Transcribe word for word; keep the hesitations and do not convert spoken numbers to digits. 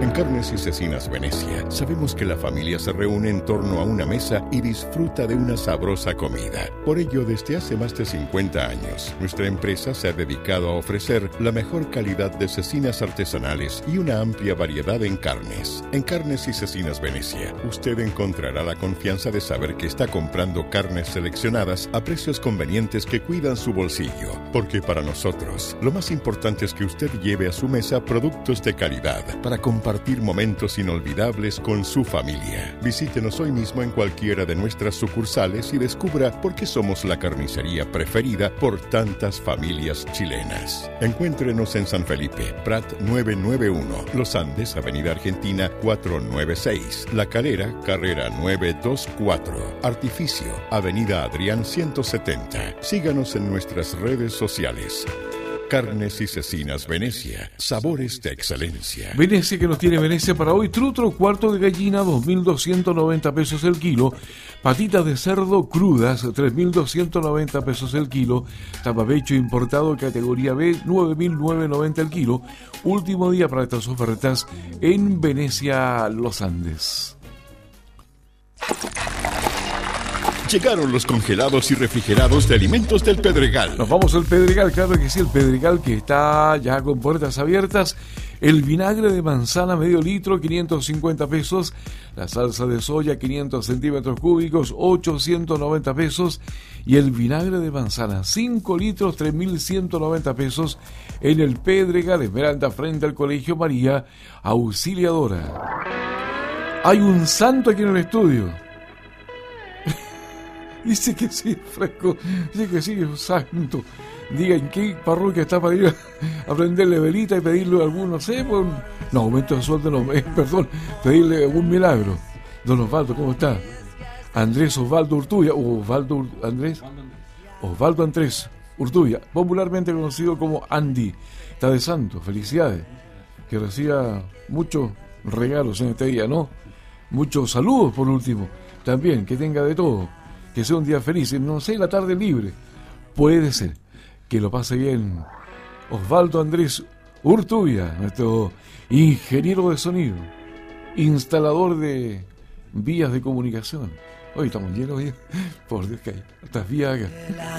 En Carnes y Cecinas Venecia sabemos que la familia se reúne en torno a una mesa y disfruta de una sabrosa comida. Por ello, desde hace más de cincuenta años, nuestra empresa se ha dedicado a ofrecer la mejor calidad de cecinas artesanales y una amplia variedad en carnes. En Carnes y Cecinas Venecia, usted encontrará la confianza de saber que está comprando carnes seleccionadas a precios convenientes que cuidan su bolsillo. Porque para nosotros, lo más importante es que usted lleve a su mesa productos de calidad para compartir Compartir momentos inolvidables con su familia. Visítenos hoy mismo en cualquiera de nuestras sucursales y descubra por qué somos la carnicería preferida por tantas familias chilenas. Encuéntrenos en San Felipe, Prat novecientos noventa y uno, Los Andes, Avenida Argentina cuatrocientos noventa y seis, La Calera, Carrera novecientos veinticuatro, Artificio, Avenida Adrián ciento setenta. Síganos en nuestras redes sociales. Carnes y Cecinas Venecia, sabores de excelencia. Venecia, que nos tiene Venecia para hoy: trutro, cuarto de gallina, dos mil doscientos noventa pesos el kilo. Patitas de cerdo crudas, tres mil doscientos noventa pesos el kilo. Tapapecho importado categoría B, nueve mil novecientos noventa el kilo. Último día para estas ofertas en Venecia, Los Andes. Llegaron los congelados y refrigerados de alimentos del Pedregal. Nos vamos al Pedregal, claro que sí, el Pedregal que está ya con puertas abiertas. El vinagre de manzana medio litro, quinientos cincuenta pesos. La salsa de soya, quinientos centímetros cúbicos, ochocientos noventa pesos. Y el vinagre de manzana, cinco litros, tres mil ciento noventa pesos. En el Pedregal, Esmeralda, frente al Colegio María Auxiliadora. Hay un santo aquí en el estudio. Dice que sí, fresco. Dice que sí, santo. Diga en qué parroquia está para ir a prenderle velita y pedirle algún, no sé, pues, no, aumento de sueldo, no, eh, perdón, pedirle algún milagro. Don Osvaldo, ¿cómo está? Andrés Osvaldo Urtubia, o Osvaldo Ur, Andrés, Osvaldo Andrés Urtubia, popularmente conocido como Andy. Está de santo, felicidades. Que reciba muchos regalos en este día, ¿no? Muchos saludos, por último. También, que tenga de todo. Que sea un día feliz, no sé, la tarde libre. Puede ser que lo pase bien Osvaldo Andrés Urtubia, nuestro ingeniero de sonido, instalador de vías de comunicación. Hoy estamos llenos, por Dios, que hay estas vías acá.